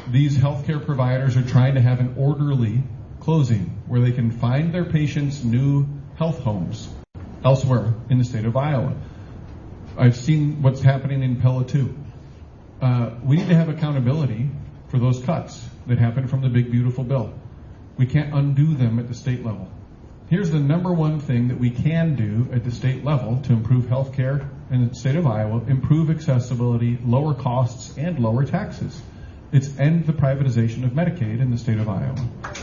these healthcare providers are trying to have an orderly closing where they can find their patients new health homes elsewhere in the state of Iowa. I've seen what's happening in Pella too. We need to have accountability for those cuts that happen from the big beautiful bill. We can't undo them at the state level. Here's the number one thing that we can do at the state level to improve healthcare in the state of Iowa: improve accessibility, lower costs, and lower taxes. It's end the privatization of Medicaid in the state of Iowa.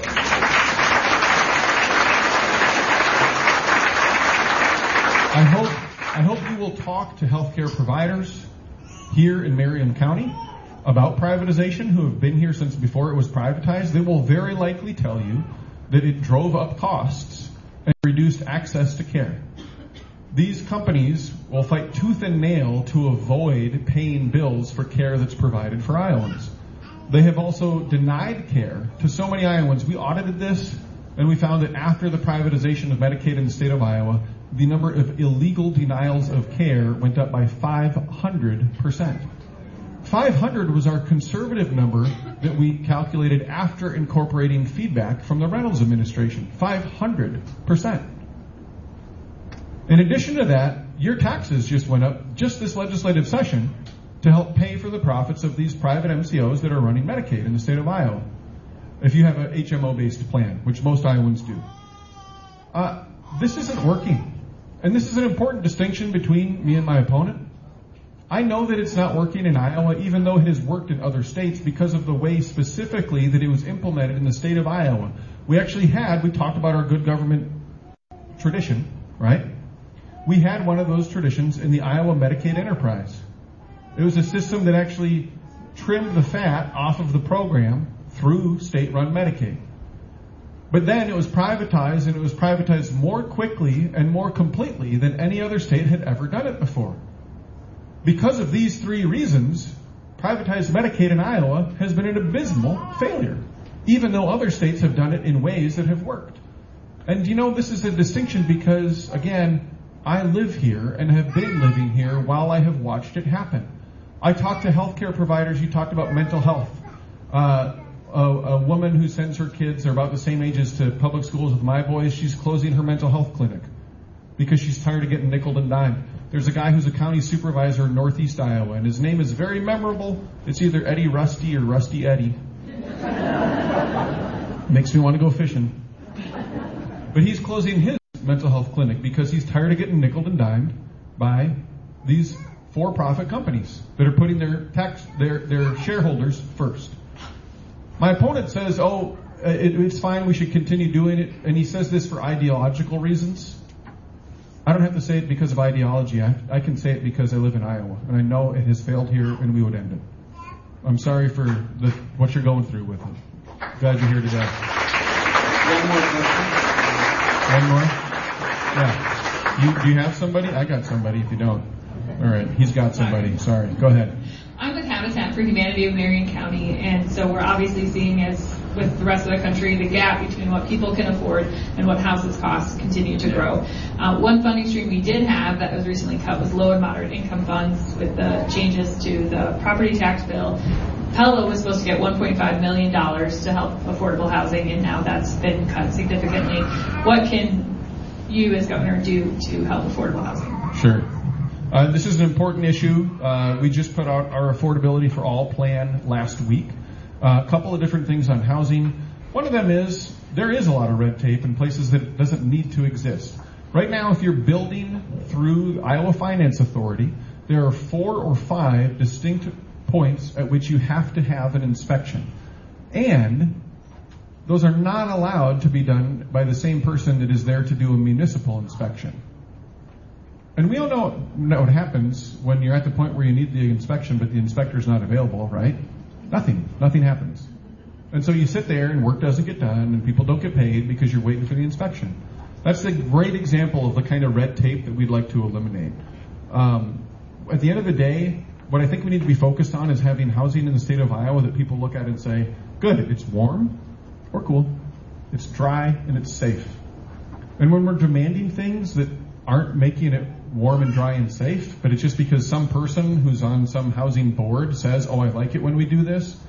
I hope you will talk to healthcare providers here in Marion County about privatization who have been here since before it was privatized. They will very likely tell you that it drove up costs and reduced access to care. These companies will fight tooth and nail to avoid paying bills for care that's provided for Iowans. They have also denied care to so many Iowans. We audited this, and we found that after the privatization of Medicaid in the state of Iowa, the number of illegal denials of care went up by 500%. 500 was our conservative number that we calculated after incorporating feedback from the Reynolds administration. 500%. In addition to that, your taxes just went up just this legislative session to help pay for the profits of these private MCOs that are running Medicaid in the state of Iowa. If you have an HMO-based plan, which most Iowans do. This isn't working. And this is an important distinction between me and my opponent. I know that it's not working in Iowa, even though it has worked in other states, because of the way specifically that it was implemented in the state of Iowa. We talked about our good government tradition, right? We had one of those traditions in the Iowa Medicaid Enterprise. It was a system that actually trimmed the fat off of the program through state-run Medicaid. But then it was privatized, and it was privatized more quickly and more completely than any other state had ever done it before. Because of these three reasons, privatized Medicaid in Iowa has been an abysmal failure, even though other states have done it in ways that have worked. And this is a distinction because, again, I live here and have been living here while I have watched it happen. I talk to healthcare providers. You talked about mental health. A woman who sends her kids, they're about the same age as to public schools with my boys, she's closing her mental health clinic because she's tired of getting nickeled and dimed. There's a guy who's a county supervisor in Northeast Iowa, and his name is very memorable. It's either Eddie Rusty or Rusty Eddie. Makes me want to go fishing. But he's closing his mental health clinic because he's tired of getting nickeled and dimed by these for-profit companies that are putting their shareholders first. My opponent says, it's fine, we should continue doing it, and he says this for ideological reasons. I don't have to say it because of ideology. I can say it because I live in Iowa, and I know it has failed here, and we would end it. I'm sorry for what you're going through with it. Glad you're here today. One more question. One more? Yeah. Do you have somebody? I got somebody if you don't. All right, he's got somebody. Sorry. Go ahead. I'm with Habitat for Humanity of Marion County, and so we're obviously seeing, as with the rest of the country, the gap between what people can afford and what houses cost continue to grow. One funding stream we did have that was recently cut was low and moderate income funds with the changes to the property tax bill. Pella was supposed to get $1.5 million to help affordable housing, and now that's been cut significantly. What can you as governor do to help affordable housing? Sure. This is an important issue. We just put out our Affordability for All plan last week. A couple of different things on housing. One of them is there is a lot of red tape in places that doesn't need to exist. Right now, if you're building through Iowa Finance Authority, there are 4 or 5 distinct points at which you have to have an inspection. And those are not allowed to be done by the same person that is there to do a municipal inspection. And we all know what happens when you're at the point where you need the inspection, but the inspector's not available, right? Nothing happens. And so you sit there and work doesn't get done and people don't get paid because you're waiting for the inspection. That's a great example of the kind of red tape that we'd like to eliminate. At the end of the day, what I think we need to be focused on is having housing in the state of Iowa that people look at and say, good, it's warm or cool, it's dry and it's safe. And when we're demanding things that aren't making it warm and dry and safe, but it's just because some person who's on some housing board says, I like it when we do this,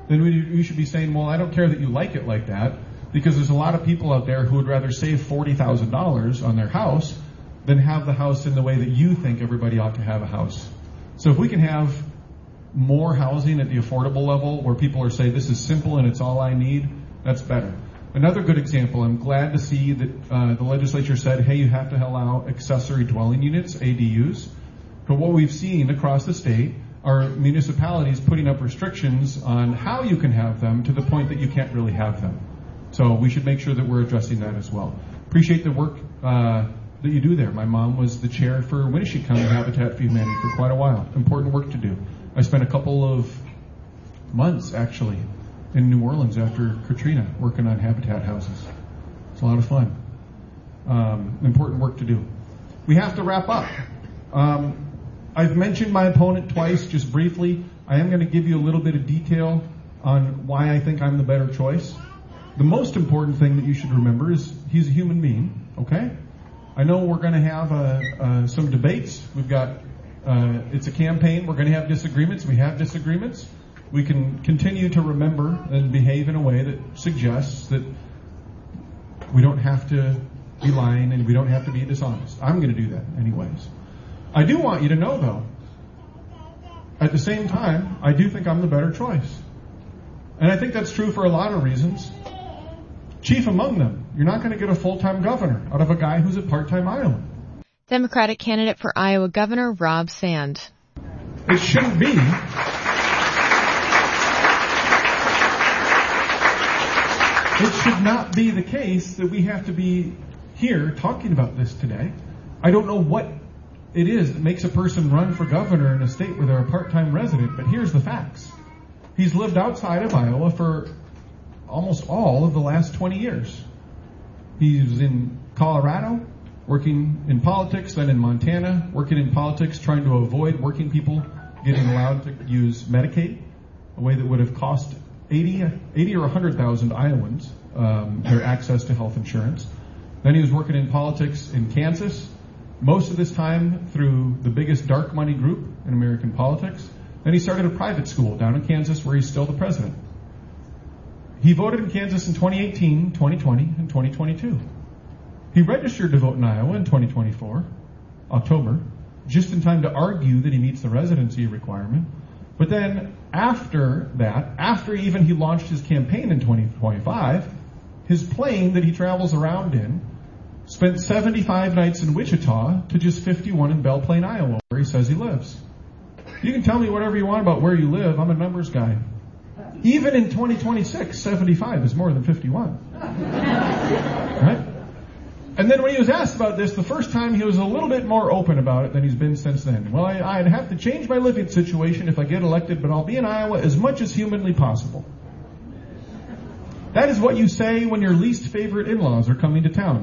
then we should be saying, well, I don't care that you like it like that, because there's a lot of people out there who would rather save $40,000 on their house than have the house in the way that you think everybody ought to have a house. So if we can have more housing at the affordable level where people are saying this is simple and it's all I need, that's better. Another good example, I'm glad to see that the legislature said, hey, you have to allow accessory dwelling units, ADUs. But what we've seen across the state are municipalities putting up restrictions on how you can have them to the point that you can't really have them. So we should make sure that we're addressing that as well. Appreciate the work that you do there. My mom was the chair for Winnebago County Habitat for Humanity for quite a while. Important work to do. I spent a couple of months, actually, in New Orleans after Katrina working on habitat houses. It's a lot of fun. Important work to do. We have to wrap up. I've mentioned my opponent twice, just briefly. I am going to give you a little bit of detail on why I think I'm the better choice. The most important thing that you should remember is he's a human being, okay? I know we're going to have some debates. We've got, it's a campaign. We're going to have disagreements. We have disagreements. We can continue to remember and behave in a way that suggests that we don't have to be lying and we don't have to be dishonest. I'm going to do that anyways. I do want you to know, though, at the same time, I do think I'm the better choice. And I think that's true for a lot of reasons. Chief among them, you're not going to get a full-time governor out of a guy who's a part-time Iowan. Democratic candidate for Iowa Governor Rob Sand. It shouldn't be. It should not be the case that we have to be here talking about this today. I don't know what it is that makes a person run for governor in a state where they're a part-time resident, but here's the facts. He's lived outside of Iowa for almost all of the last 20 years. He was in Colorado, working in politics, then in Montana, working in politics, trying to avoid working people getting allowed to use Medicaid, a way that would have cost 80 or 100,000 Iowans their access to health insurance. Then he was working in politics in Kansas, most of this time through the biggest dark money group in American politics. Then he started a private school down in Kansas where he's still the president. He voted in Kansas in 2018, 2020, and 2022. He registered to vote in Iowa in 2024, October, just in time to argue that he meets the residency requirement. But then after that, after even he launched his campaign in 2025, his plane that he travels around in spent 75 nights in Wichita to just 51 in Belle Plaine, Iowa, where he says he lives. You can tell me whatever you want about where you live. I'm a numbers guy. Even in 2026, 75 is more than 51. Right? And then when he was asked about this, the first time he was a little bit more open about it than he's been since then. Well, I'd have to change my living situation if I get elected, but I'll be in Iowa as much as humanly possible. That is what you say when your least favorite in-laws are coming to town.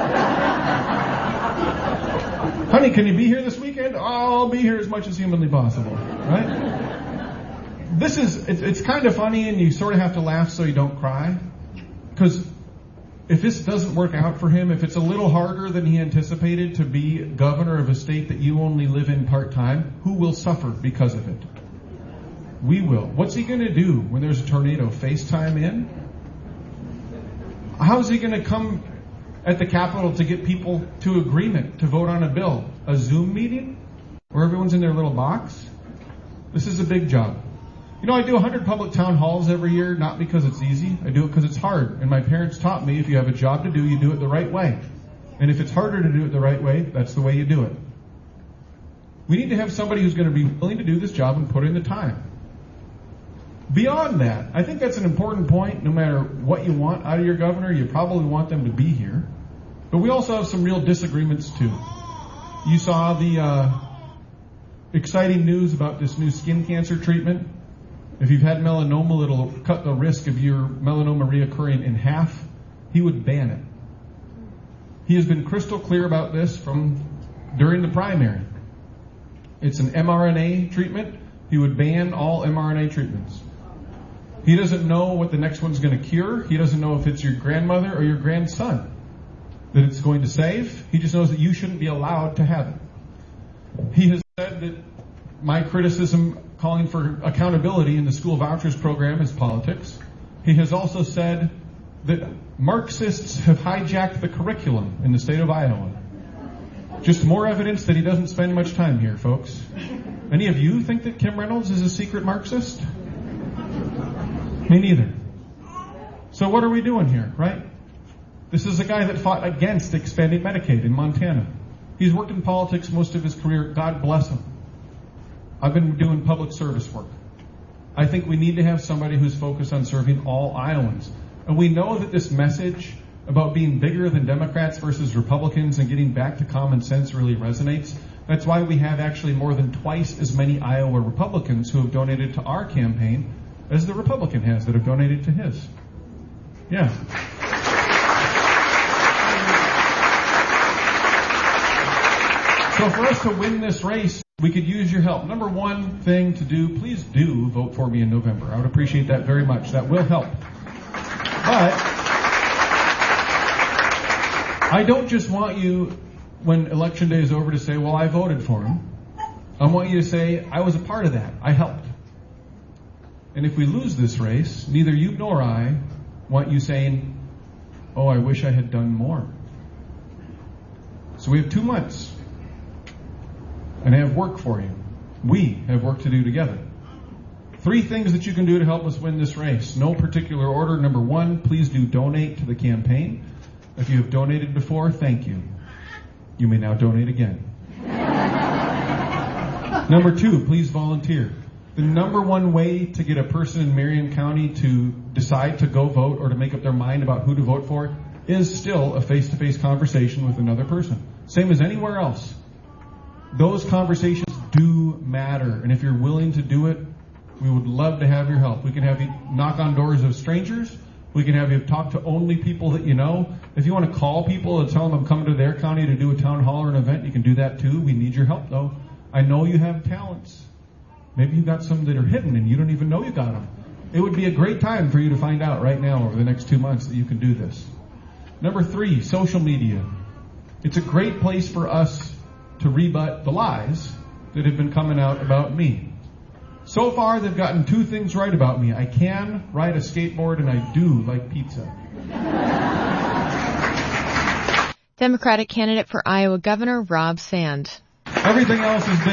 Honey, can you be here this weekend? Oh, I'll be here as much as humanly possible. Right? It's kind of funny, and you sort of have to laugh so you don't cry. Because if this doesn't work out for him, if it's a little harder than he anticipated to be governor of a state that you only live in part-time, who will suffer because of it? We will. What's he going to do when there's a tornado? FaceTime in? How's he going to come at the Capitol to get people to agreement to vote on a bill? A Zoom meeting where everyone's in their little box? This is a big job. You know, I do 100 public town halls every year, not because it's easy. I do it because it's hard. And my parents taught me if you have a job to do, you do it the right way. And if it's harder to do it the right way, that's the way you do it. We need to have somebody who's going to be willing to do this job and put in the time. Beyond that, I think that's an important point. No matter what you want out of your governor, you probably want them to be here. But we also have some real disagreements too. You saw the exciting news about this new skin cancer treatment. If you've had melanoma, it'll cut the risk of your melanoma reoccurring in half. He would ban it. He has been crystal clear about this from during the primary. It's an mRNA treatment. He would ban all mRNA treatments. He doesn't know what the next one's going to cure. He doesn't know if it's your grandmother or your grandson that it's going to save. He just knows that you shouldn't be allowed to have it. He has said that my criticism calling for accountability in the school vouchers program is politics. He has also said that Marxists have hijacked the curriculum in the state of Iowa. Just more evidence that he doesn't spend much time here, folks. Any of you think that Kim Reynolds is a secret Marxist? Me neither. So what are we doing here, right? This is a guy that fought against expanding Medicaid in Montana. He's worked in politics most of his career. God bless him. I've been doing public service work. I think we need to have somebody who's focused on serving all Iowans. And we know that this message about being bigger than Democrats versus Republicans and getting back to common sense really resonates. That's why we have actually more than twice as many Iowa Republicans who have donated to our campaign as the Republican has that have donated to his. Yeah. So for us to win this race, we could use your help. Number one thing to do, please do vote for me in November. I would appreciate that very much. That will help. But I don't just want you, when election day is over, to say, well, I voted for him. I want you to say, I was a part of that. I helped. And if we lose this race, neither you nor I want you saying, oh, I wish I had done more. So we have 2 months. And I have work for you. We have work to do together. 3 things that you can do to help us win this race. No particular order. Number 1, please do donate to the campaign. If you have donated before, thank you. You may now donate again. Number 2, please volunteer. The number 1 way to get a person in Marion County to decide to go vote or to make up their mind about who to vote for is still a face-to-face conversation with another person. Same as anywhere else. Those conversations do matter. And if you're willing to do it, we would love to have your help. We can have you knock on doors of strangers. We can have you talk to only people that you know. If you want to call people and tell them I'm coming to their county to do a town hall or an event, you can do that too. We need your help though. I know you have talents. Maybe you've got some that are hidden and you don't even know you got them. It would be a great time for you to find out right now over the next 2 months that you can do this. Number 3, social media. It's a great place for us to rebut the lies that have been coming out about me. So far, they've gotten 2 things right about me. I can ride a skateboard and I do like pizza. Democratic candidate for Iowa Governor Rob Sand. Everything else has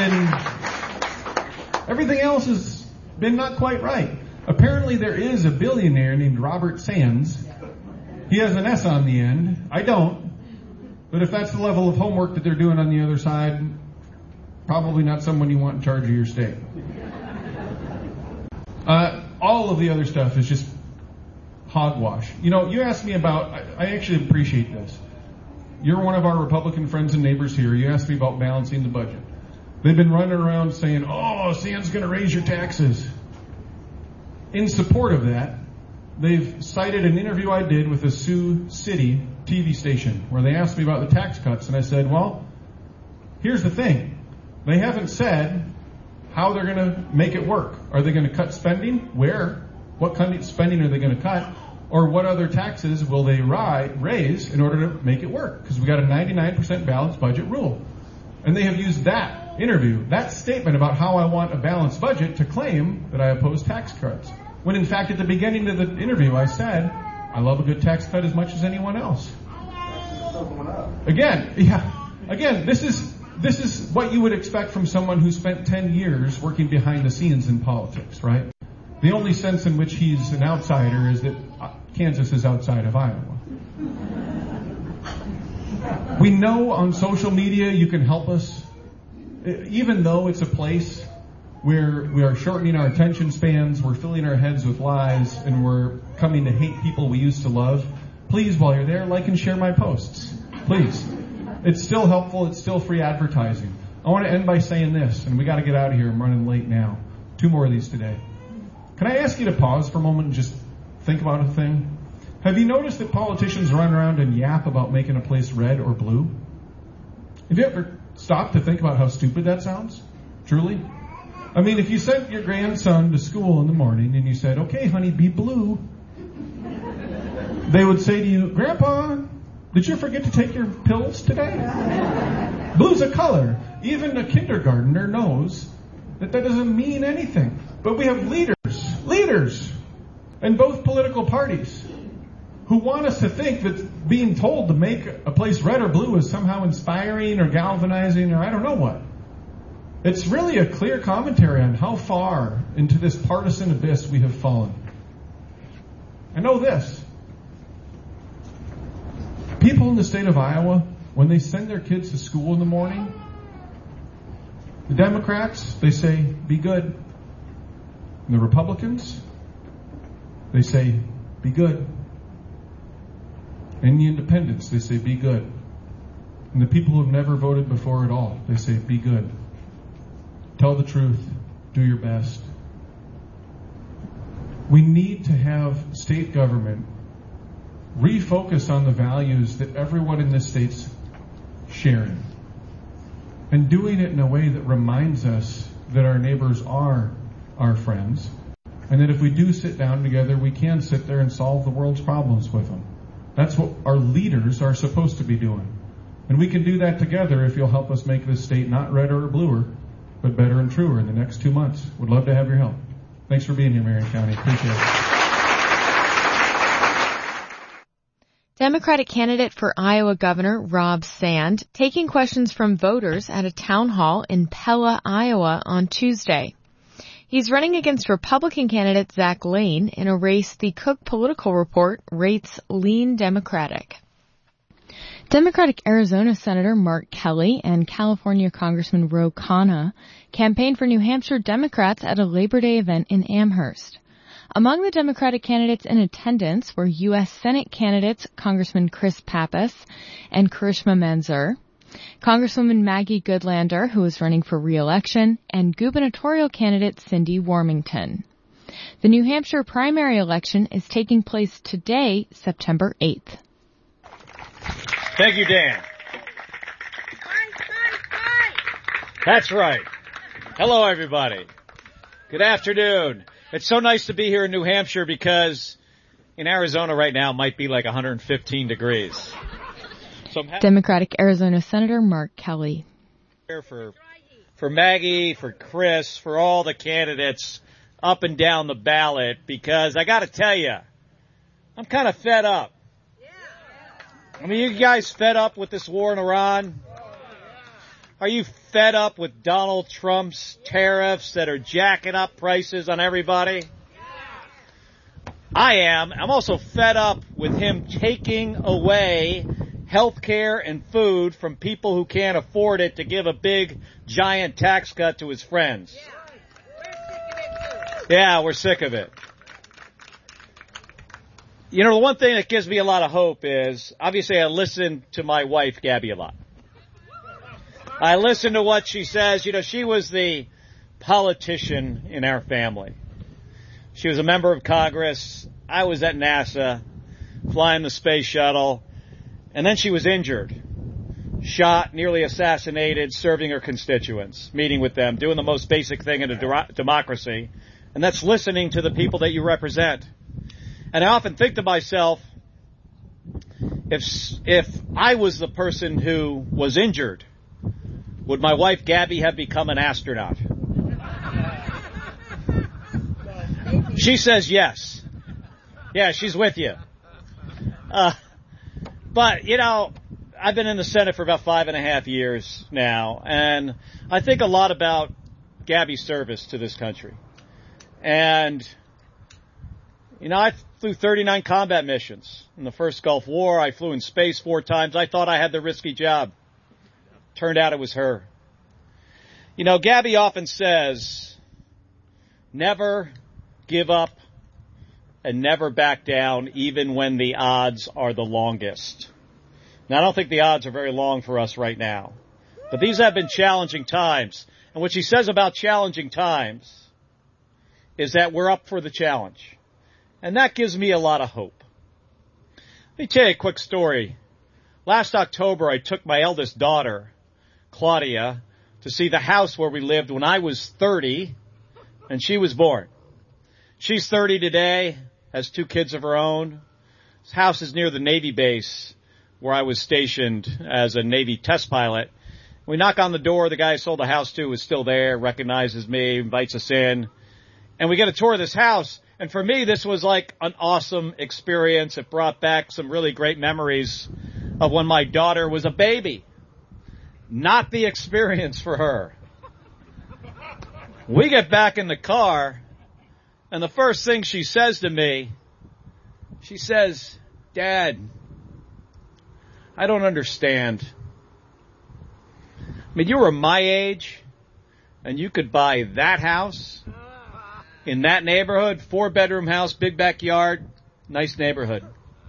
been not quite right. Apparently there is a billionaire named Robert Sands. He has an S on the end. I don't. But if that's the level of homework that they're doing on the other side, probably not someone you want in charge of your state. All of the other stuff is just hogwash. You know, you asked me about, I actually appreciate this. You're one of our Republican friends and neighbors here. You asked me about balancing the budget. They've been running around saying, oh, Sand's going to raise your taxes. In support of that, they've cited an interview I did with a Sioux City TV station where they asked me about the tax cuts. And I said, well, here's the thing. They haven't said how they're going to make it work. Are they going to cut spending? Where? What kind of spending are they going to cut? Or what other taxes will they raise in order to make it work? Because we got a 99% balanced budget rule. And they have used that interview, that statement about how I want a balanced budget to claim that I oppose tax cuts. When in fact at the beginning of the interview I said, I love a good tax cut as much as anyone else. Again, this is what you would expect from someone who spent 10 years working behind the scenes in politics, right? The only sense in which he's an outsider is that Kansas is outside of Iowa. We know on social media you can help us, even though it's a place where we are shortening our attention spans, we're filling our heads with lies, and we're coming to hate people we used to love. Please, while you're there, like and share my posts. Please. It's still helpful. It's still free advertising. I want to end by saying this, and we got to get out of here. I'm running late now. 2 more of these today. Can I ask you to pause for a moment and just think about a thing? Have you noticed that politicians run around and yap about making a place red or blue? Have you ever stopped to think about how stupid that sounds? Truly? I mean, if you sent your grandson to school in the morning and you said, okay, honey, be blue, they would say to you, Grandpa, did you forget to take your pills today? Blue's a color. Even a kindergartner knows that doesn't mean anything. But we have leaders in both political parties who want us to think that being told to make a place red or blue is somehow inspiring or galvanizing or I don't know what. It's really a clear commentary on how far into this partisan abyss we have fallen. I know this. People in the state of Iowa, when they send their kids to school in the morning, the Democrats, they say, be good. And the Republicans, they say, be good. And the independents, they say, be good. And the people who have never voted before at all, they say, be good. Tell the truth. Do your best. We need to have state government refocus on the values that everyone in this state's sharing. And doing it in a way that reminds us that our neighbors are our friends. And that if we do sit down together, we can sit there and solve the world's problems with them. That's what our leaders are supposed to be doing. And we can do that together if you'll help us make this state not redder or bluer, but better and truer in the next 2 months. Would love to have your help. Thanks for being here, Marion County. Appreciate it. Democratic candidate for Iowa Governor Rob Sand taking questions from voters at a town hall in Pella, Iowa on Tuesday. He's running against Republican candidate Zach Lane in a race the Cook Political Report rates lean Democratic. Democratic Arizona Senator Mark Kelly and California Congressman Ro Khanna campaigned for New Hampshire Democrats at a Labor Day event in Amherst. Among the Democratic candidates in attendance were U.S. Senate candidates Congressman Chris Pappas and Karishma Manzoor, Congresswoman Maggie Goodlander, who is running for re-election, and gubernatorial candidate Cindy Warmington. The New Hampshire primary election is taking place today, September 8th. Thank you, Dan. That's right. Hello, everybody. Good afternoon. It's so nice to be here in New Hampshire because in Arizona right now it might be like 115 degrees. So Democratic Arizona Senator Mark Kelly. For Maggie, for Chris, for all the candidates up and down the ballot, because I got to tell you, I'm kind of fed up. I mean, you guys fed up with this war in Iran? Are you fed up with Donald Trump's tariffs that are jacking up prices on everybody? I am. I'm also fed up with him taking away health care and food from people who can't afford it to give a big, giant tax cut to his friends. Yeah, we're sick of it. You know, the one thing that gives me a lot of hope is, obviously I listen to my wife, Gabby, a lot. I listen to what she says. You know, she was the politician in our family. She was a member of Congress. I was at NASA, flying the space shuttle. And then she was injured, shot, nearly assassinated, serving her constituents, meeting with them, doing the most basic thing in a democracy, and that's listening to the people that you represent. And I often think to myself, if I was the person who was injured, would my wife Gabby have become an astronaut? She says yes. Yeah, she's with you. But, you know, I've been in the Senate for about 5.5 years now, and I think a lot about Gabby's service to this country. And, you know, I flew 39 combat missions in the first Gulf War. I flew in space 4 times. I thought I had the risky job. Turned out it was her. You know, Gabby often says, never give up and never back down, even when the odds are the longest. Now, I don't think the odds are very long for us right now. But these have been challenging times. And what she says about challenging times is that we're up for the challenge. And that gives me a lot of hope. Let me tell you a quick story. Last October, I took my eldest daughter, Claudia, to see the house where we lived when I was 30 and she was born. She's 30 today, has 2 kids of her own. This house is near the Navy base where I was stationed as a Navy test pilot. We knock on the door. The guy I sold the house to is still there, recognizes me, invites us in. And we get a tour of this house. And for me, this was like an awesome experience. It brought back some really great memories of when my daughter was a baby. Not the experience for her. We get back in the car, and the first thing she says to me, she says, "Dad, I don't understand. I mean, you were my age, and you could buy that house in that neighborhood, 4-bedroom house, big backyard, nice neighborhood.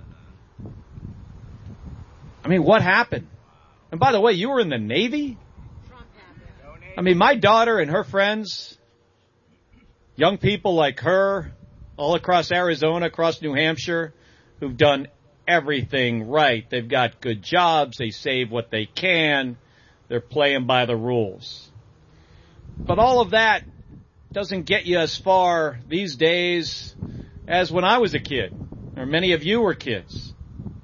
I mean, what happened? And by the way, you were in the Navy? I mean, my daughter and her friends, young people like her, all across Arizona, across New Hampshire, who've done everything right. They've got good jobs. They save what they can. They're playing by the rules. But all of that doesn't get you as far these days as when I was a kid, or many of you were kids.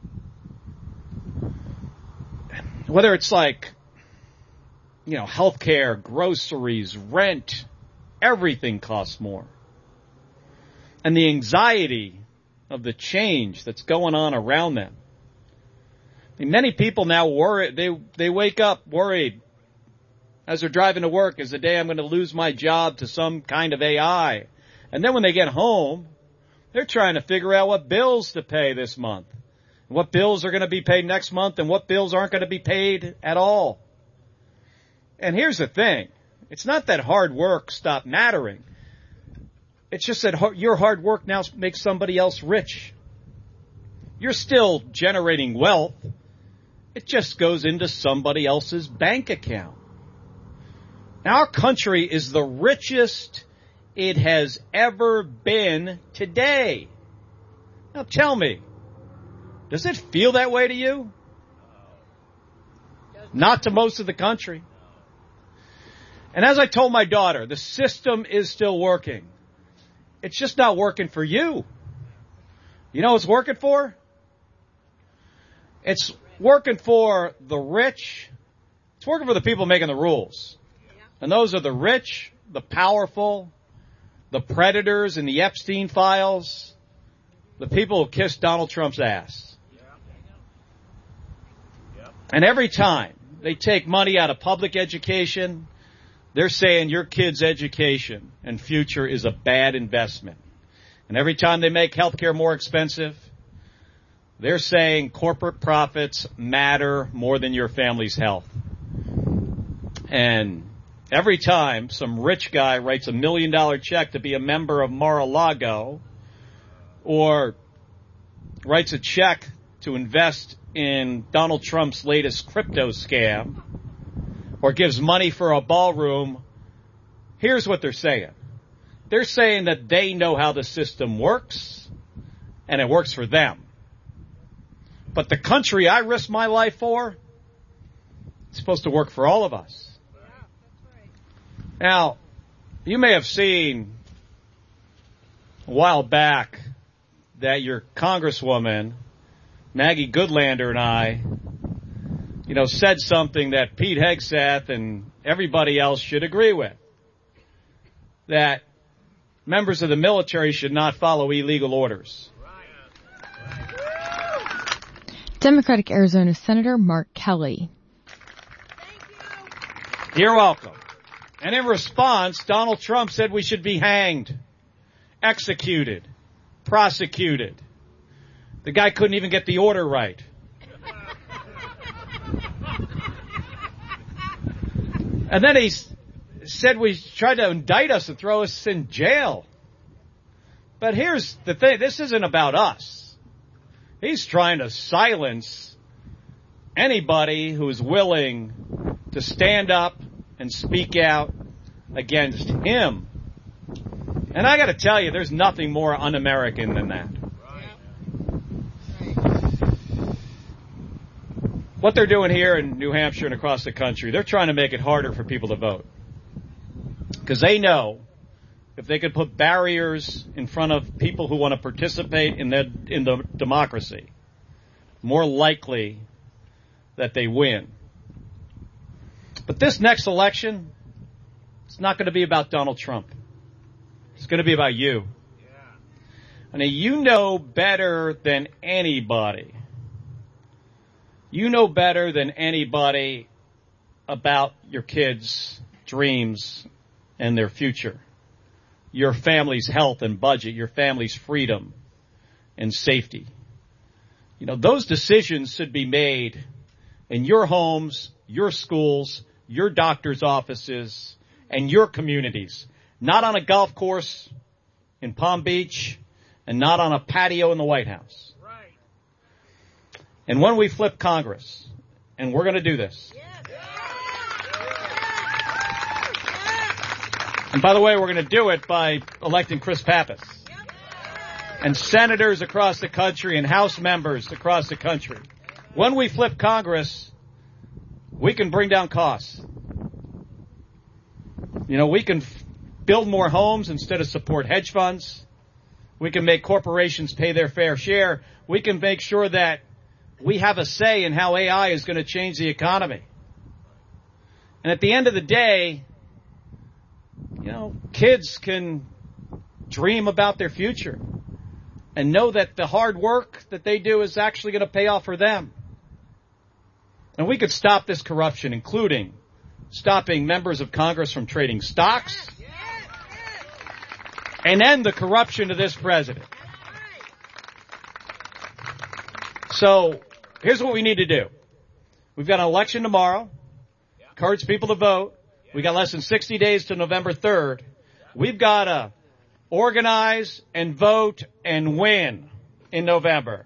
Whether it's like, healthcare, groceries, rent, everything costs more. And the anxiety of the change that's going on around them. I mean, many people now worry, they wake up worried as they're driving to work, is the day I'm going to lose my job to some kind of AI. And then when they get home, they're trying to figure out what bills to pay this month, what bills are going to be paid next month, and what bills aren't going to be paid at all. And here's the thing. It's not that hard work stopped mattering. It's just that your hard work now makes somebody else rich. You're still generating wealth. It just goes into somebody else's bank account. Now, our country is the richest it has ever been today. Now, tell me, does it feel that way to you? Not to most of the country. And as I told my daughter, the system is still working. It's just not working for you. You know what it's working for? It's working for the rich. It's working for the people making the rules. And those are the rich, the powerful, the predators in the Epstein files, the people who kissed Donald Trump's ass. And every time they take money out of public education, they're saying your kid's education and future is a bad investment. And every time they make healthcare more expensive, they're saying corporate profits matter more than your family's health. And every time some rich guy writes $1 million check to be a member of Mar-a-Lago, or writes a check to invest in Donald Trump's latest crypto scam, or gives money for a ballroom, here's what they're saying. They're saying that they know how the system works, and it works for them. But the country I risk my life for, it's supposed to work for all of us. Now, you may have seen a while back that your Congresswoman, Maggie Goodlander, and I, said something that Pete Hegseth and everybody else should agree with. That members of the military should not follow illegal orders. Democratic Arizona Senator Mark Kelly. You're welcome. And in response, Donald Trump said we should be hanged, executed, prosecuted. The guy couldn't even get the order right. And then he said we tried to indict us and throw us in jail. But here's the thing. This isn't about us. He's trying to silence anybody who is willing to stand up and speak out against him. And I got to tell you, there's nothing more un-American than that. What they're doing here in New Hampshire and across the country, they're trying to make it harder for people to vote. Because they know if they could put barriers in front of people who want to participate in the democracy, more likely that they win. But this next election, it's not going to be about Donald Trump. It's going to be about you. And you know better than anybody. You know better than anybody about your kids' dreams and their future. Your family's health and budget, your family's freedom and safety. You know, those decisions should be made in your homes, your schools, your doctor's offices, and your communities. Not on a golf course in Palm Beach, and not on a patio in the White House. Right. And when we flip Congress, and we're going to do this. And by the way, we're going to do it by electing Chris Pappas. And senators across the country and House members across the country. When we flip Congress, we can bring down costs. You know, we can build more homes instead of support hedge funds. We can make corporations pay their fair share. We can make sure that we have a say in how AI is going to change the economy. And at the end of the day, you know, kids can dream about their future and know that the hard work that they do is actually going to pay off for them. And we could stop this corruption, including stopping members of Congress from trading stocks, and end the corruption of this president. So, here's what we need to do. We've got an election tomorrow. Encourage people to vote. We got less than 60 days to November 3rd. We've got to organize and vote and win in November.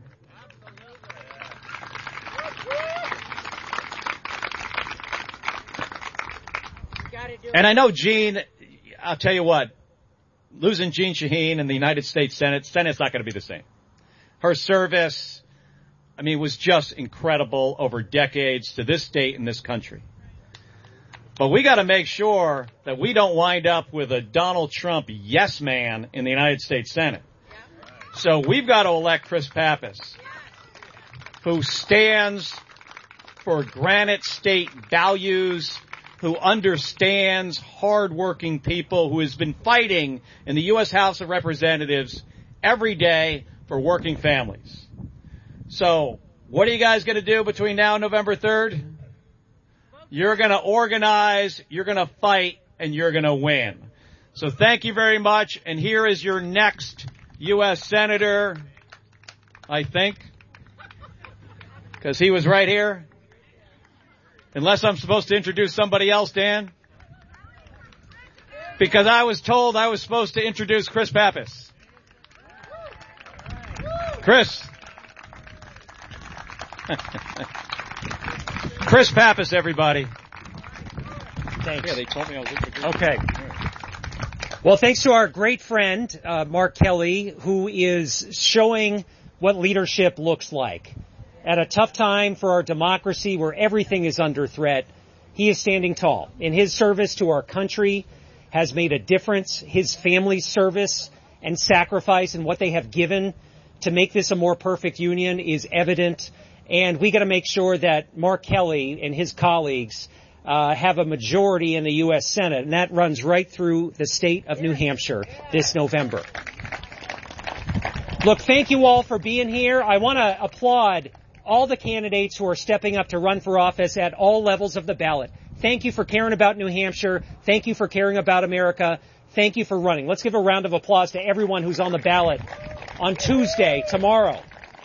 And I know Jean, I'll tell you what, losing Jean Shaheen in the United States Senate's not going to be the same. Her service, I mean, was just incredible over decades to this state and this country. But we got to make sure that we don't wind up with a Donald Trump yes man in the United States Senate. So we've got to elect Chris Pappas, who stands for Granite State values, who understands hardworking people, who has been fighting in the U.S. House of Representatives every day for working families. So, what are you guys going to do between now and November 3rd? You're going to organize, you're going to fight, and you're going to win. So thank you very much, and here is your next U.S. Senator, I think, because he was right here. Unless I'm supposed to introduce somebody else, Dan? Because I was told I was supposed to introduce Chris Pappas. Chris. Chris Pappas, everybody. Thanks. Yeah, they told me I was introducing. Okay. Well, thanks to our great friend, Mark Kelly, who is showing what leadership looks like. At a tough time for our democracy where everything is under threat, he is standing tall. In his service to our country has made a difference. His family's service and sacrifice and what they have given to make this a more perfect union is evident. And we got to make sure that Mark Kelly and his colleagues have a majority in the U.S. Senate, and that runs right through the state of New Hampshire this November. Look, thank you all for being here. I want to applaud all the candidates who are stepping up to run for office at all levels of the ballot. Thank you for caring about New Hampshire. Thank you for caring about America. Thank you for running. Let's give a round of applause to everyone who's on the ballot on Tuesday, tomorrow.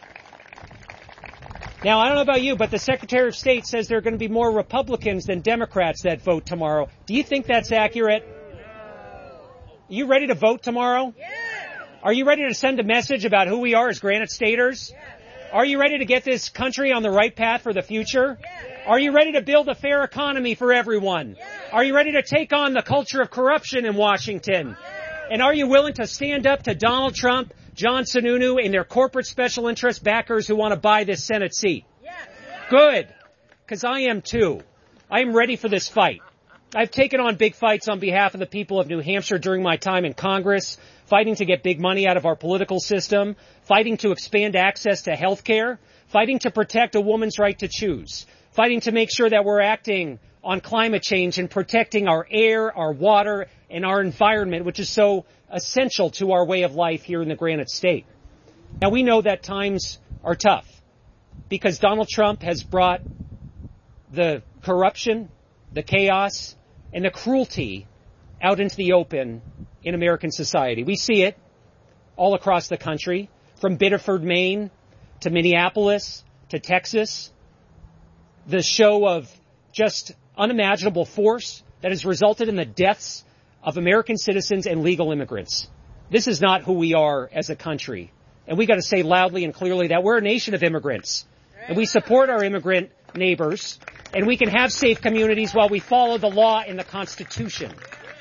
Now, I don't know about you, but the Secretary of State says there are going to be more Republicans than Democrats that vote tomorrow. Do you think that's accurate? You ready to vote tomorrow? Yeah. Are you ready to send a message about who we are as Granite Staters? Yeah. Are you ready to get this country on the right path for the future? Yeah. Are you ready to build a fair economy for everyone? Yeah. Are you ready to take on the culture of corruption in Washington? Yeah. And are you willing to stand up to Donald Trump, John Sununu, and their corporate special interest backers who want to buy this Senate seat? Yeah. Good, because I am too. I am ready for this fight. I've taken on big fights on behalf of the people of New Hampshire during my time in Congress, fighting to get big money out of our political system, fighting to expand access to health care, fighting to protect a woman's right to choose, fighting to make sure that we're acting on climate change and protecting our air, our water, and our environment, which is so essential to our way of life here in the Granite State. Now, we know that times are tough because Donald Trump has brought the corruption, the chaos, and the cruelty out into the open in American society. We see it all across the country, from Biddeford, Maine, to Minneapolis, to Texas. The show of just unimaginable force that has resulted in the deaths of American citizens and legal immigrants. This is not who we are as a country. And we got to say loudly and clearly that we're a nation of immigrants. And we support our immigrant neighbors. And we can have safe communities while we follow the law and the Constitution.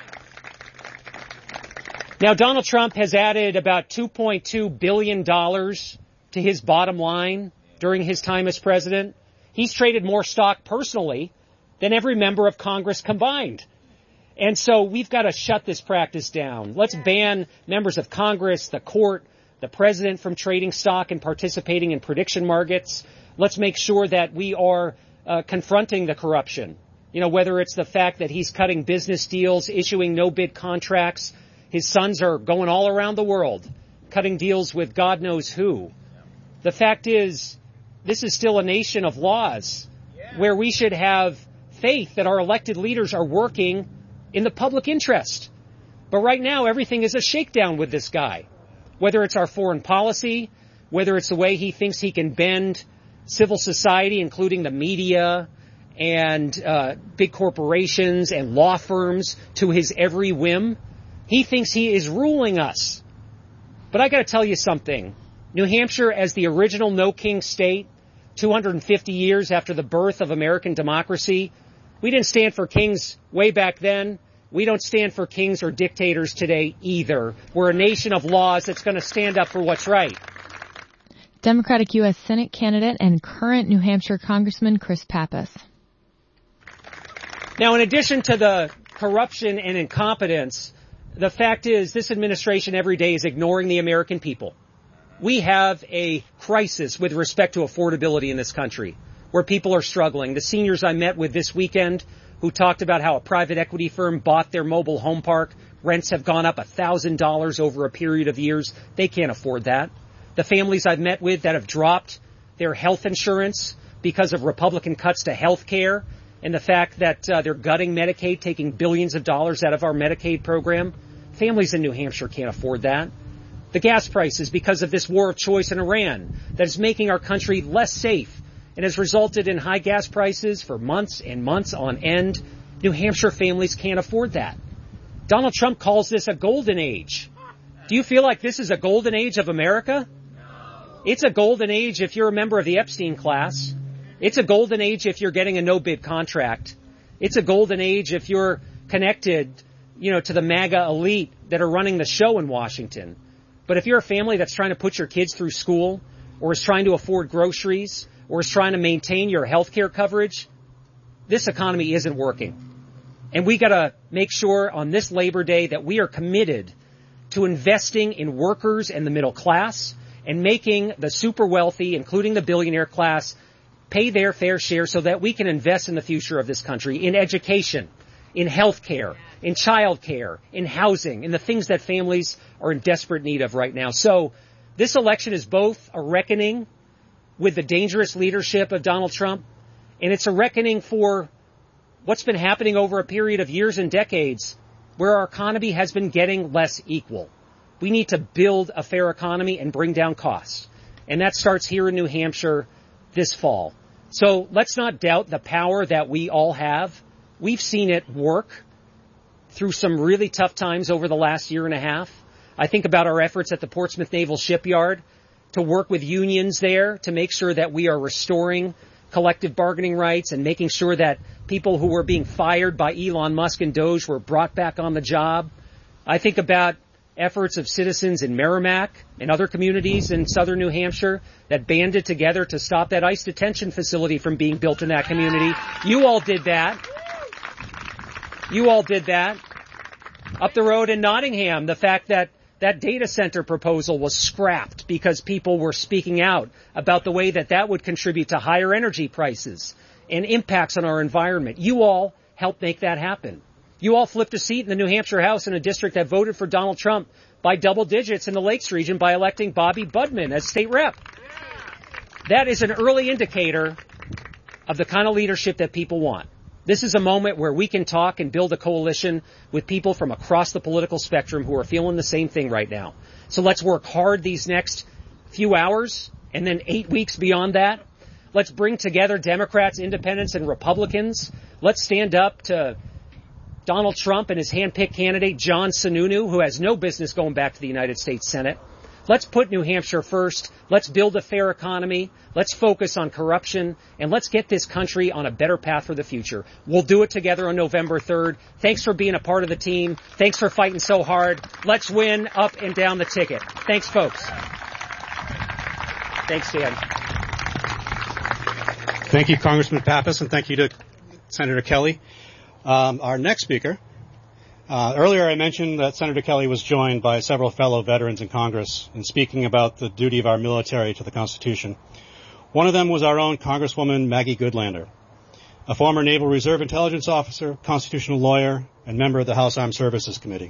Now, Donald Trump has added about $2.2 billion to his bottom line during his time as president. He's traded more stock personally than every member of Congress combined. And so we've got to shut this practice down. Let's ban members of Congress, the court, the president from trading stock and participating in prediction markets. Let's make sure that we are confronting the corruption. You know, whether it's the fact that he's cutting business deals, issuing no-bid contracts. His sons are going all around the world, cutting deals with God knows who. The fact is, this is still a nation of laws where we should have faith that our elected leaders are working in the public interest. But right now, everything is a shakedown with this guy. Whether it's our foreign policy, whether it's the way he thinks he can bend civil society, including the media and big corporations and law firms, to his every whim. He thinks he is ruling us. But I got to tell you something. New Hampshire, as the original no-king state, 250 years after the birth of American democracy, we didn't stand for kings way back then. We don't stand for kings or dictators today either. We're a nation of laws that's going to stand up for what's right. Democratic U.S. Senate candidate and current New Hampshire Congressman Chris Pappas. Now, in addition to the corruption and incompetence, the fact is this administration every day is ignoring the American people. We have a crisis with respect to affordability in this country where people are struggling. The seniors I met with this weekend who talked about how a private equity firm bought their mobile home park, rents have gone up $1,000 over a period of years. They can't afford that. The families I've met with that have dropped their health insurance because of Republican cuts to health care and the fact that they're gutting Medicaid, taking billions of dollars out of our Medicaid program. Families in New Hampshire can't afford that. The gas prices because of this war of choice in Iran that is making our country less safe and has resulted in high gas prices for months and months on end. New Hampshire families can't afford that. Donald Trump calls this a golden age. Do you feel like this is a golden age of America? It's a golden age if you're a member of the Epstein class. It's a golden age if you're getting a no-bid contract. It's a golden age if you're connected, to the MAGA elite that are running the show in Washington. But if you're a family that's trying to put your kids through school or is trying to afford groceries or is trying to maintain your health care coverage, this economy isn't working. And we got to make sure on this Labor Day that we are committed to investing in workers and the middle class and making the super wealthy, including the billionaire class, pay their fair share so that we can invest in the future of this country, in education, in health care, in child care, in housing, in the things that families are in desperate need of right now. So this election is both a reckoning with the dangerous leadership of Donald Trump, and it's a reckoning for what's been happening over a period of years and decades where our economy has been getting less equal. We need to build a fair economy and bring down costs. And that starts here in New Hampshire this fall. So let's not doubt the power that we all have. We've seen it work through some really tough times over the last year and a half. I think about our efforts at the Portsmouth Naval Shipyard to work with unions there to make sure that we are restoring collective bargaining rights and making sure that people who were being fired by Elon Musk and Doge were brought back on the job. I think about efforts of citizens in Merrimack and other communities in southern New Hampshire that banded together to stop that ICE detention facility from being built in that community. You all did that. You all did that. Up the road in Nottingham, the fact that that data center proposal was scrapped because people were speaking out about the way that that would contribute to higher energy prices and impacts on our environment. You all helped make that happen. You all flipped a seat in the New Hampshire House in a district that voted for Donald Trump by double digits in the Lakes region by electing Bobby Budman as state rep. That is an early indicator of the kind of leadership that people want. This is a moment where we can talk and build a coalition with people from across the political spectrum who are feeling the same thing right now. So let's work hard these next few hours and then 8 weeks beyond that. Let's bring together Democrats, independents, and Republicans. Let's stand up to Donald Trump and his handpicked candidate, John Sununu, who has no business going back to the United States Senate. Let's put New Hampshire first. Let's build a fair economy. Let's focus on corruption. And let's get this country on a better path for the future. We'll do it together on November 3rd. Thanks for being a part of the team. Thanks for fighting so hard. Let's win up and down the ticket. Thanks, folks. Thanks, Dan. Thank you, Congressman Pappas, and thank you to Senator Kelly. Our next speaker. Earlier I mentioned that Senator Kelly was joined by several fellow veterans in Congress in speaking about the duty of our military to the Constitution. One of them was our own Congresswoman Maggie Goodlander, a former Naval Reserve Intelligence officer, constitutional lawyer, and member of the House Armed Services Committee.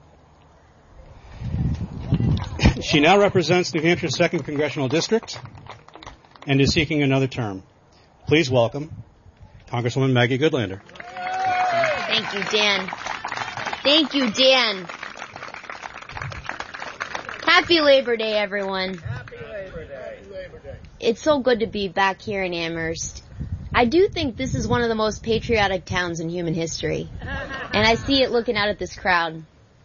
She now represents New Hampshire's 2nd Congressional District and is seeking another term. Please welcome Congresswoman Maggie Goodlander. Thank you, Dan. Thank you, Dan. Happy Labor Day, everyone. Happy Labor Day. It's so good to be back here in Amherst. I do think this is one of the most patriotic towns in human history. And I see it looking out at this crowd.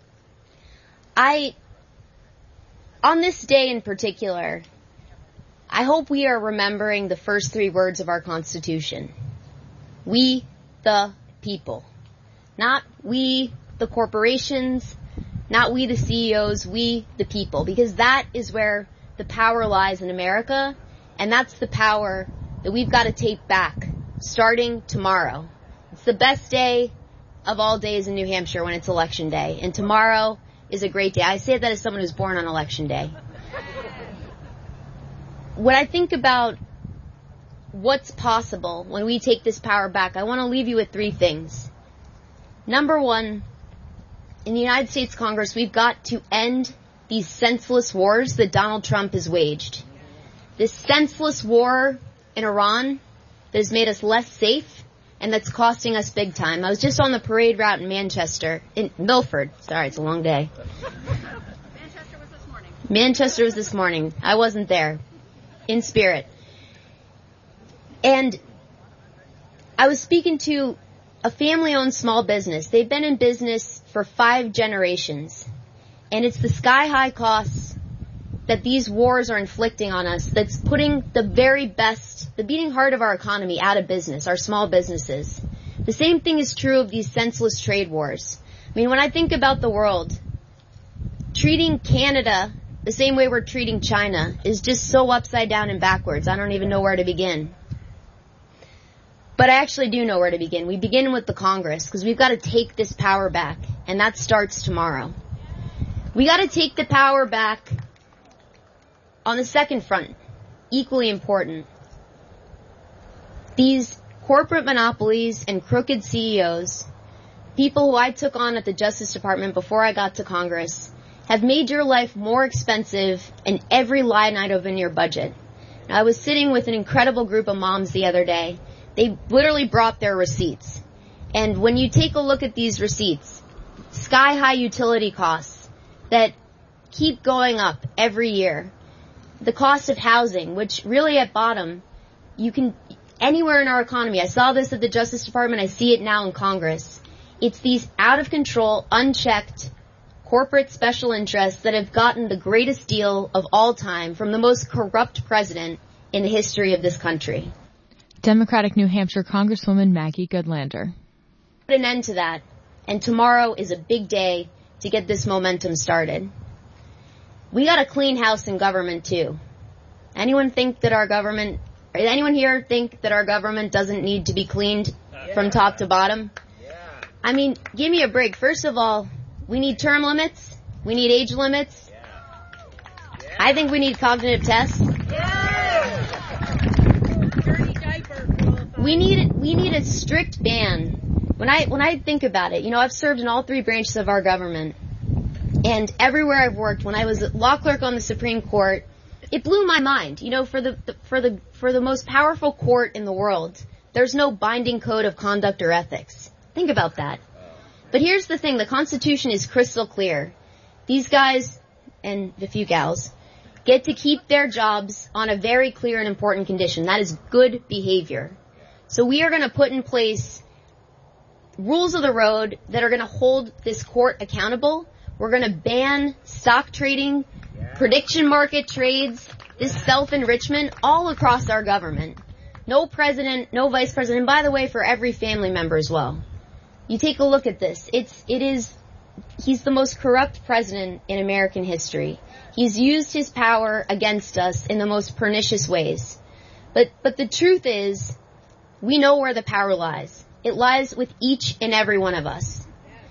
On this day in particular, I hope we are remembering the first 3 words of our Constitution. We, the people. Not we, the corporations, not we, the CEOs, we, the people. Because that is where the power lies in America, and that's the power that we've got to take back, starting tomorrow. It's the best day of all days in New Hampshire when it's Election Day, and tomorrow is a great day. I say that as someone who's born on Election Day. When I think about what's possible when we take this power back, I want to leave you with 3 things. Number 1, in the United States Congress, we've got to end these senseless wars that Donald Trump has waged. This senseless war in Iran that has made us less safe and that's costing us big time. I was just on the parade route in Milford. Sorry, it's a long day. Manchester was this morning. I wasn't there. In spirit. And I was speaking to a family-owned small business. They've been in business for 5 generations. And it's the sky-high costs that these wars are inflicting on us that's putting the very best, the beating heart of our economy out of business, our small businesses. The same thing is true of these senseless trade wars. I mean, when I think about the world, treating Canada the same way we're treating China is just so upside down and backwards. I don't even know where to begin. But I actually do know where to begin. We begin with the Congress, because we've got to take this power back, and that starts tomorrow. We got to take the power back on the second front, equally important. These corporate monopolies and crooked CEOs, people who I took on at the Justice Department before I got to Congress, have made your life more expensive in every line item in your budget. Now, I was sitting with an incredible group of moms the other day. They literally brought their receipts. And when you take a look at these receipts, sky-high utility costs that keep going up every year, the cost of housing, which really at bottom, you can, anywhere in our economy, I saw this at the Justice Department, I see it now in Congress, it's these out-of-control, unchecked corporate special interests that have gotten the greatest deal of all time from the most corrupt president in the history of this country. Democratic New Hampshire Congresswoman Maggie Goodlander. Put an end to that, and tomorrow is a big day to get this momentum started. We got a clean house in government too. Anyone here think that our government doesn't need to be cleaned from top to bottom? I mean, give me a break. First of all, we need term limits. We need age limits. I think we need cognitive tests. We need a strict ban. When I think about it, I've served in all three branches of our government, and everywhere I've worked, when I was a law clerk on the Supreme Court, it blew my mind. For the most powerful court in the world, there's no binding code of conduct or ethics. Think about that. But here's the thing, the Constitution is crystal clear. These guys, and the few gals, get to keep their jobs on a very clear and important condition. That is good behavior. So we are going to put in place rules of the road that are going to hold this court accountable. We're going to ban stock trading, prediction market trades, this self-enrichment all across our government. No president, no vice president, and by the way, for every family member as well. You take a look at this. He's the most corrupt president in American history. He's used his power against us in the most pernicious ways. But the truth is, we know where the power lies. It lies with each and every one of us.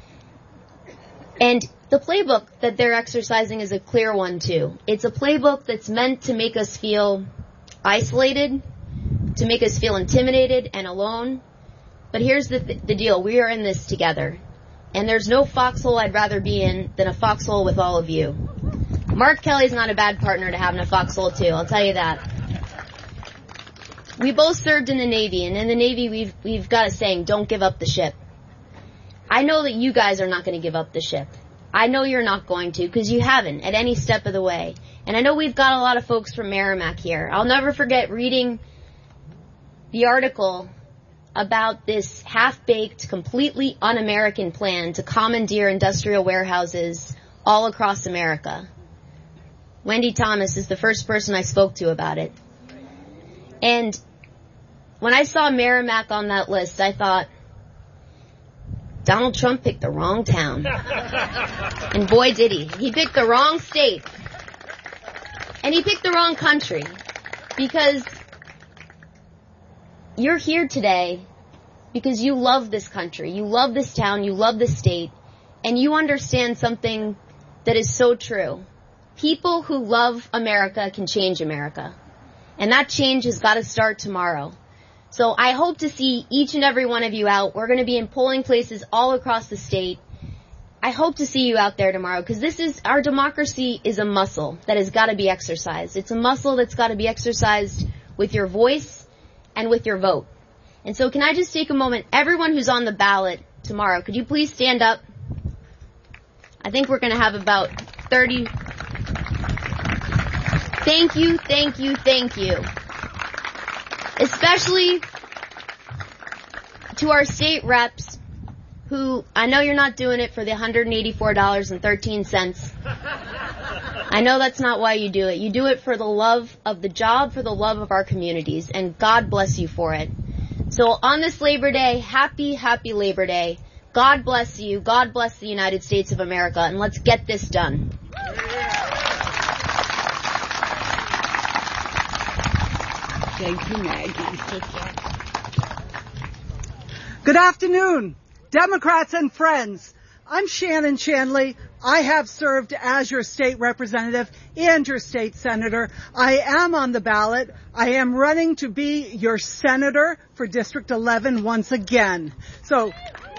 And the playbook that they're exercising is a clear one too. It's a playbook that's meant to make us feel isolated, to make us feel intimidated and alone. But here's the deal. We are in this together. And there's no foxhole I'd rather be in than a foxhole with all of you. Mark Kelly's not a bad partner to have in a foxhole too, I'll tell you that. We both served in the Navy, and in the Navy we've got a saying, don't give up the ship. I know that you guys are not going to give up the ship. I know you're not going to, because you haven't at any step of the way. And I know we've got a lot of folks from Merrimack here. I'll never forget reading the article about this half-baked, completely un-American plan to commandeer industrial warehouses all across America. Wendy Thomas is the first person I spoke to about it. And when I saw Merrimack on that list, I thought, Donald Trump picked the wrong town. And boy did he. He picked the wrong state. And he picked the wrong country. Because you're here today because you love this country, you love this town, you love this state, and you understand something that is so true. People who love America can change America. And that change has got to start tomorrow. So I hope to see each and every one of you out. We're going to be in polling places all across the state. I hope to see you out there tomorrow, because our democracy is a muscle that has got to be exercised. It's a muscle that's got to be exercised with your voice and with your vote. And so can I just take a moment, everyone who's on the ballot tomorrow, could you please stand up? I think we're going to have about 30. Thank you, thank you, thank you. Especially to our state reps who, I know you're not doing it for the $184.13. I know that's not why you do it. You do it for the love of the job, for the love of our communities, and God bless you for it. So on this Labor Day, happy, happy Labor Day. God bless you. God bless the United States of America, and let's get this done. Thank you, Maggie. Good afternoon, Democrats and friends. I'm Shannon Shanley. I have served as your state representative and your state senator. I am on the ballot. I am running to be your senator for District 11 once again. So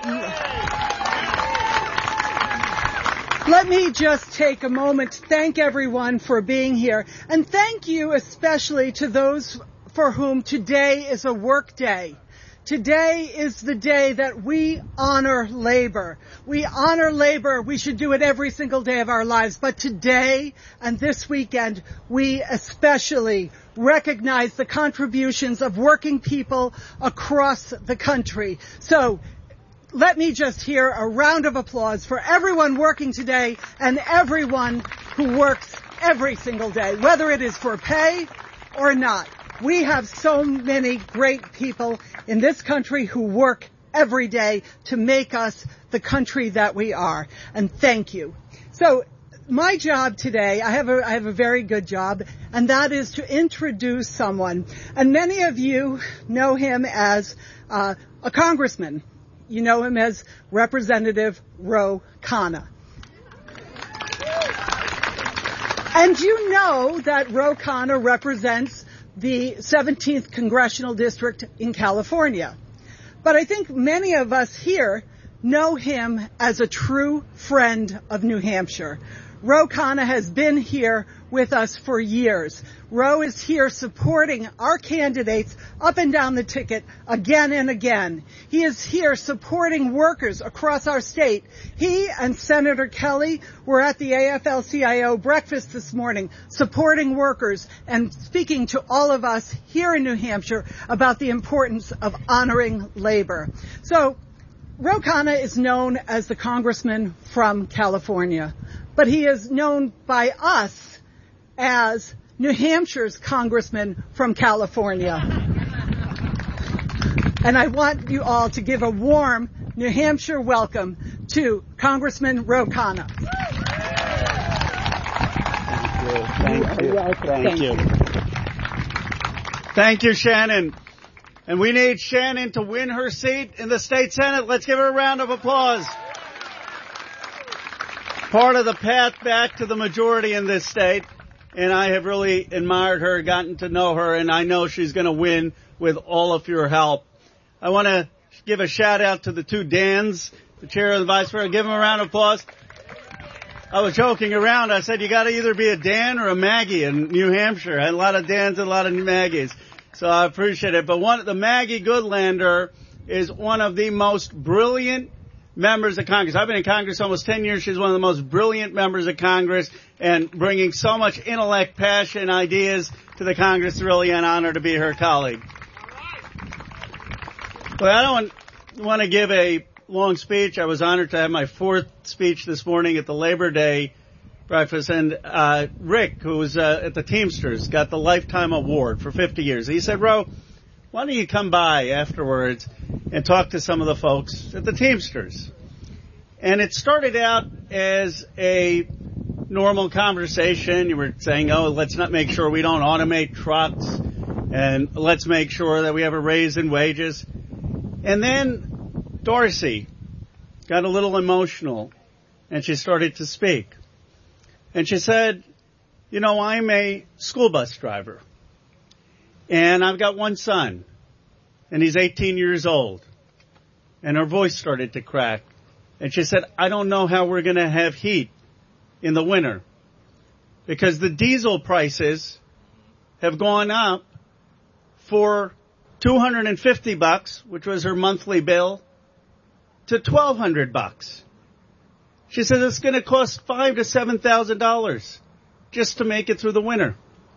let me just take a moment to thank everyone for being here. And thank you especially to those for whom today is a work day. Today is the day that we honor labor. We honor labor. We should do it every single day of our lives. But today and this weekend, we especially recognize the contributions of working people across the country. So let me just hear a round of applause for everyone working today and everyone who works every single day, whether it is for pay or not. We have so many great people in this country who work every day to make us the country that we are. And thank you. So my job today, I have a very good job, and that is to introduce someone. And many of you know him as a congressman. You know him as Representative Ro Khanna. And you know that Ro Khanna represents the 17th Congressional District in California. But I think many of us here know him as a true friend of New Hampshire. Ro Khanna has been here with us for years. Ro is here supporting our candidates up and down the ticket again and again. He is here supporting workers across our state. He and Senator Kelly were at the AFL-CIO breakfast this morning supporting workers and speaking to all of us here in New Hampshire about the importance of honoring labor. So Ro Khanna is known as the congressman from California, but he is known by us as New Hampshire's congressman from California. And I want you all to give a warm New Hampshire welcome to Congressman Ro Khanna. Thank you. Thank you, Shannon. And we need Shannon to win her seat in the state Senate. Let's give her a round of applause. Part of the path back to the majority in this state. And I have really admired her, gotten to know her, and I know she's going to win with all of your help. I want to give a shout out to the two Dans, the chair and the vice president. Give them a round of applause. I was joking around. I said, you got to either be a Dan or a Maggie in New Hampshire. I had a lot of Dans and a lot of Maggies. So I appreciate it. But the Maggie Goodlander is one of the most brilliant members of Congress. I've been in Congress almost 10 years. She's one of the most brilliant members of Congress and bringing so much intellect, passion, ideas to the Congress. It's really an honor to be her colleague. Well, I don't want to give a long speech. I was honored to have my fourth speech this morning at the Labor Day breakfast, and Rick, who was at the Teamsters, got the Lifetime Award for 50 years. He said, Ro, why don't you come by afterwards and talk to some of the folks at the Teamsters? And it started out as a normal conversation. You were saying, oh, let's not make sure we don't automate trucks, and let's make sure that we have a raise in wages. And then Darcy got a little emotional, and she started to speak. And she said, you know, I'm a school bus driver, and I've got one son, and he's 18 years old. And her voice started to crack. And she said, I don't know how we're going to have heat in the winter, because the diesel prices have gone up for $250, which was her monthly bill, to $1,200. She says it's going to cost $5,000 to $7,000 just to make it through the winter.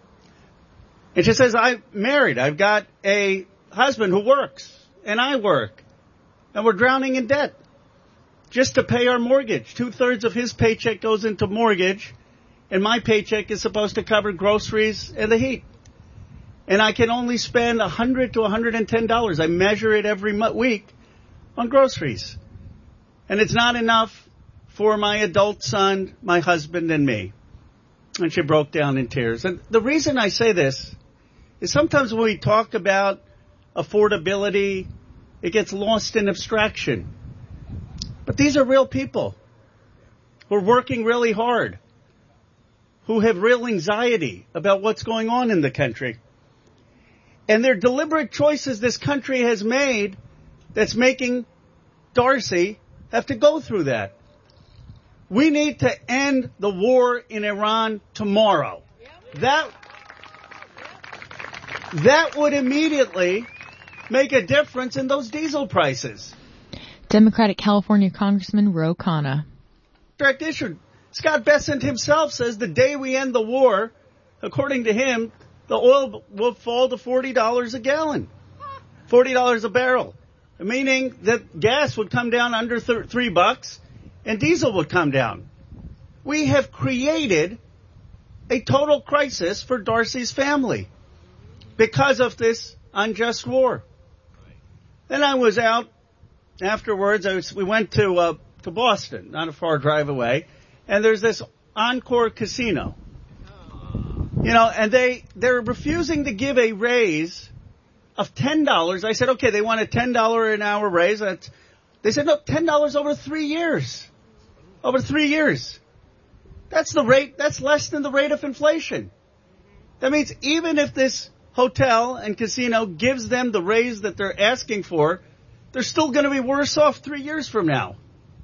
And she says, I'm married. I've got a husband who works, and I work, and we're drowning in debt just to pay our mortgage. 2/3 of his paycheck goes into mortgage, and my paycheck is supposed to cover groceries and the heat. And I can only spend $100 to $110. I measure it every week on groceries. And it's not enough for my adult son, my husband, and me. And she broke down in tears. And the reason I say this is sometimes when we talk about affordability, it gets lost in abstraction. But these are real people who are working really hard, who have real anxiety about what's going on in the country. And they're deliberate choices this country has made that's making Darcy have to go through that. We need to end the war in Iran tomorrow. That would immediately make a difference in those diesel prices. Democratic California Congressman Ro Khanna. Direct issue. Scott Bessent himself says the day we end the war, according to him, the oil will fall to $40 a gallon, $40 a barrel, meaning that gas would come down under $3 and diesel would come down. We have created a total crisis for Darcy's family because of this unjust war. Then I was out afterwards. We went to Boston, not a far drive away, and there's this Encore Casino. You know, and they're refusing to give a raise of $10. I said, okay, they want a $10 an hour raise. They said, no, $10 over 3 years. Over 3 years. That's the rate. That's less than the rate of inflation. That means even if this hotel and casino gives them the raise that they're asking for, they're still going to be worse off 3 years from now.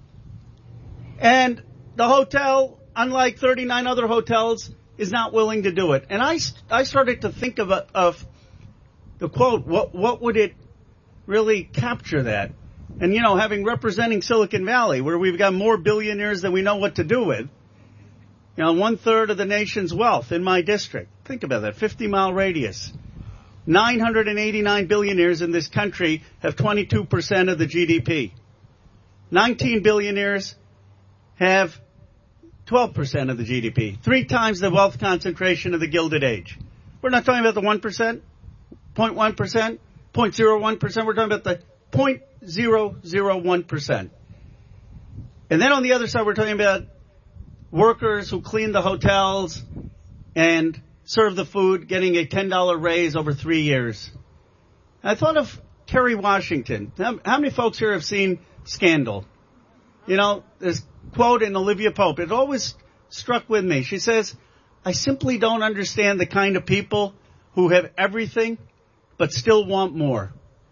And the hotel, unlike 39 other hotels, is not willing to do it. And I started to think of the quote, what would it really capture that? And, you know, having representing Silicon Valley, where we've got more billionaires than we know what to do with, you know, 1/3 of the nation's wealth in my district. Think about that, 50-mile radius. 989 billionaires in this country have 22% of the GDP. 19 billionaires have 12% of the GDP. 3 times the wealth concentration of the Gilded Age. We're not talking about the 1%, 0.1%, 0.01%. We're talking about the 0.001%. And then on the other side, we're talking about workers who clean the hotels and serve the food, getting a $10 raise over 3 years. I thought of Kerry Washington. How many folks here have seen Scandal? You know, this quote in Olivia Pope, it always struck with me. She says, I simply don't understand the kind of people who have everything but still want more.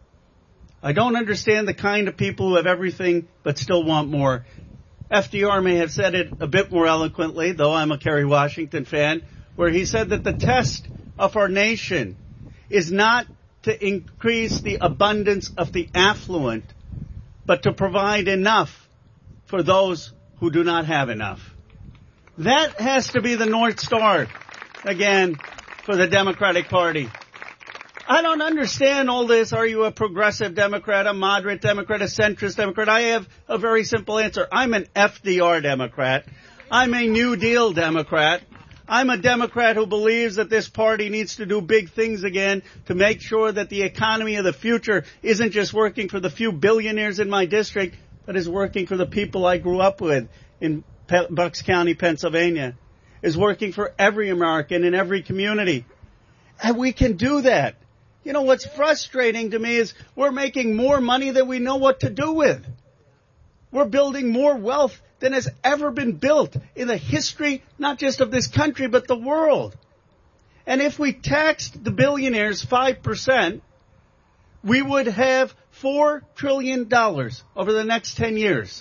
I don't understand the kind of people who have everything but still want more. FDR may have said it a bit more eloquently, though I'm a Kerry Washington fan, where he said that the test of our nation is not to increase the abundance of the affluent, but to provide enough for those who do not have enough. That has to be the North Star, again, for the Democratic Party. I don't understand all this. Are you a progressive Democrat, a moderate Democrat, a centrist Democrat? I have a very simple answer. I'm an FDR Democrat. I'm a New Deal Democrat. I'm a Democrat who believes that this party needs to do big things again to make sure that the economy of the future isn't just working for the few billionaires in my district, but is working for the people I grew up with in Bucks County, Pennsylvania, is working for every American in every community. And we can do that. You know, what's frustrating to me is we're making more money than we know what to do with. We're building more wealth than has ever been built in the history, not just of this country, but the world. And if we taxed the billionaires 5%, we would have $4 trillion over the next 10 years.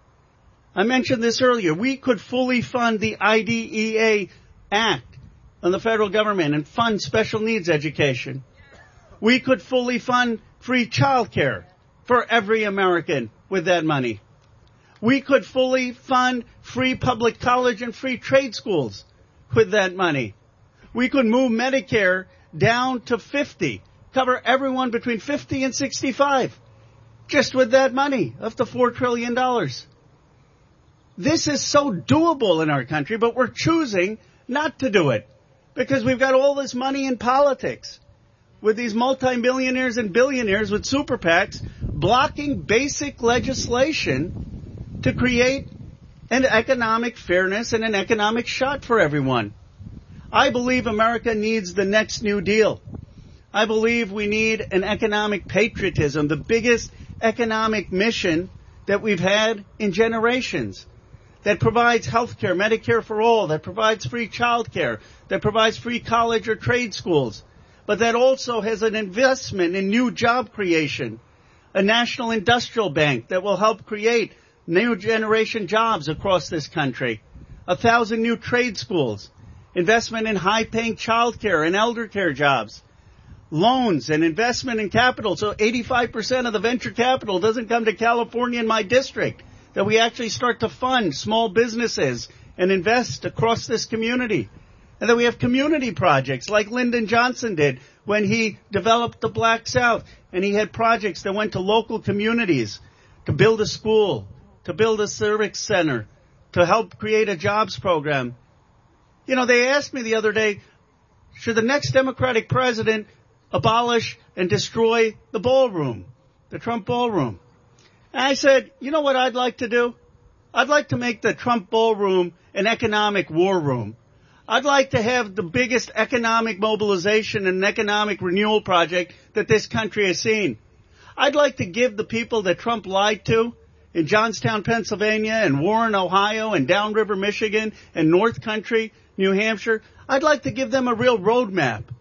I mentioned this earlier. We could fully fund the IDEA Act on the federal government and fund special needs education. We could fully fund free child care for every American with that money. We could fully fund free public college and free trade schools with that money. We could move Medicare down to 50, cover everyone between 50 and 65, just with that money, up to $4 trillion. This is so doable in our country, but we're choosing not to do it because we've got all this money in politics, with these multimillionaires and billionaires with super PACs blocking basic legislation to create an economic fairness and an economic shot for everyone. I believe America needs the next New Deal. I believe we need an economic patriotism, the biggest economic mission that we've had in generations, that provides health care, Medicare for all, that provides free child care, that provides free college or trade schools, but that also has an investment in new job creation, a national industrial bank that will help create new generation jobs across this country, 1,000 new trade schools, investment in high-paying child care and elder care jobs, loans and investment in capital. So 85% of the venture capital doesn't come to California in my district, that we actually start to fund small businesses and invest across this community. And then we have community projects like Lyndon Johnson did when he developed the Black South. And he had projects that went to local communities to build a school, to build a civic center, to help create a jobs program. You know, they asked me the other day, should the next Democratic president abolish and destroy the ballroom, the Trump ballroom? And I said, you know what I'd like to do? I'd like to make the Trump ballroom an economic war room. I'd like to have the biggest economic mobilization and economic renewal project that this country has seen. I'd like to give the people that Trump lied to in Johnstown, Pennsylvania, and Warren, Ohio, and Downriver, Michigan, and North Country, New Hampshire, I'd like to give them a real roadmap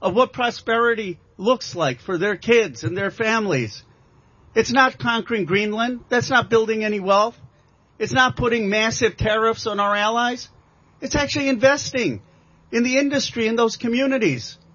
of what prosperity looks like for their kids and their families. It's not conquering Greenland. That's not building any wealth. It's not putting massive tariffs on our allies. It's actually investing in the industry in those communities.